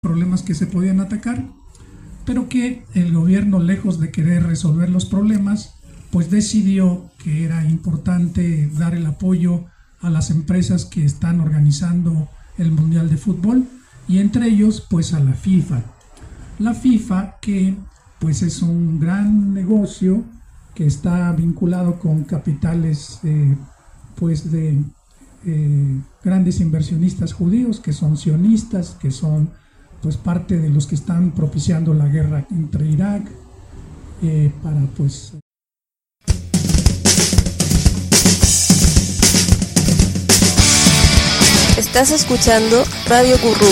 problemas que se podían atacar, pero que el gobierno, lejos de querer resolver los problemas, pues decidió que era importante dar el apoyo a las empresas que están organizando el Mundial de Fútbol, y entre ellos pues a la FIFA. La FIFA, que pues es un gran negocio que está vinculado con capitales pues de grandes inversionistas judíos, que son sionistas, que son pues parte de los que están propiciando la guerra entre Irak, para pues... Estás escuchando Radio Currú.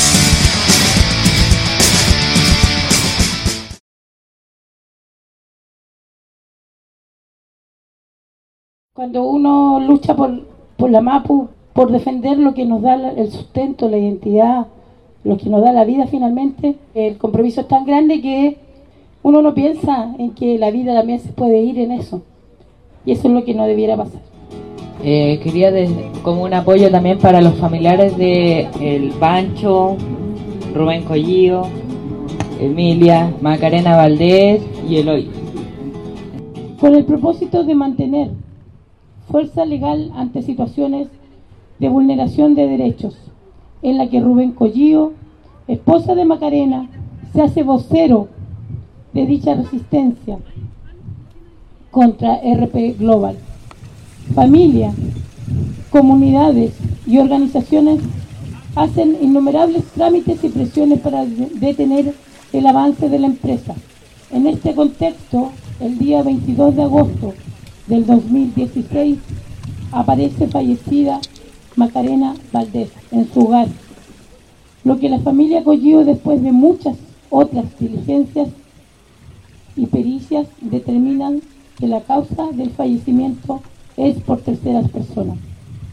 Cuando uno lucha por la MAPU, por defender lo que nos da el sustento, la identidad, lo que nos da la vida finalmente, el compromiso es tan grande que uno no piensa en que la vida también se puede ir en eso. Y eso es lo que no debiera pasar. Quería como un apoyo también para los familiares de el Pancho, Rubén Collío, Emilia, Macarena Valdés y Eloy. Con el propósito de mantener fuerza legal ante situaciones de vulneración de derechos, en la que Rubén Collío, esposa de Macarena, se hace vocero de dicha resistencia contra RP Global. Familia, comunidades y organizaciones hacen innumerables trámites y presiones para detener el avance de la empresa. En este contexto, el día 22 de agosto del 2016 aparece fallecida Macarena Valdés en su hogar, lo que la familia Collío, después de muchas otras diligencias y pericias, determinan que la causa del fallecimiento es por terceras personas.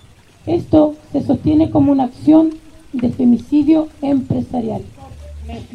Esto se sostiene como una acción de femicidio empresarial.